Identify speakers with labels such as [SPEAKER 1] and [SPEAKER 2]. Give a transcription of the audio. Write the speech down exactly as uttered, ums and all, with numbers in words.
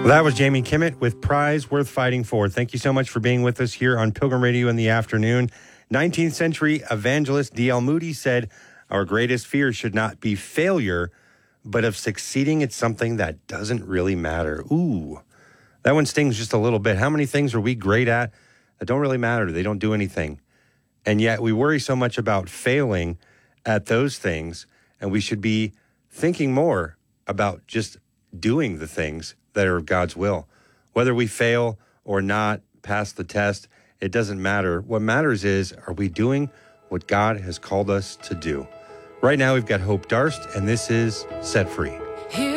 [SPEAKER 1] Well, that was Jamie Kimmett with Prize Worth Fighting For. Thank you so much for being with us here on Pilgrim Radio in the afternoon. nineteenth century evangelist D L Moody said, "Our greatest fear should not be failure, but of succeeding at something that doesn't really matter." Ooh, that one stings just a little bit. How many things are we great at that don't really matter? They don't do anything. And yet we worry so much about failing at those things, and we should be thinking more about just doing the things that are of God's will. Whether we fail or not, pass the test, it doesn't matter. What matters is, are we doing what God has called us to do? Right now, we've got Hope Darst, and this is Set Free.